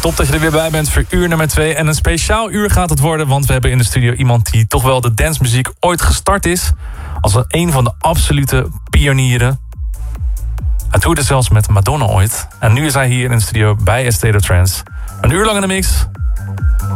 top dat je er weer bij bent voor uur nummer 2. En een speciaal uur gaat het worden, want we hebben in de studio iemand die toch wel de dancemuziek ooit gestart is. Als een van de absolute pionieren. Hij toerde zelfs met Madonna ooit. En nu is hij hier in de studio bij A State of Trance. Een uur lang in de mix.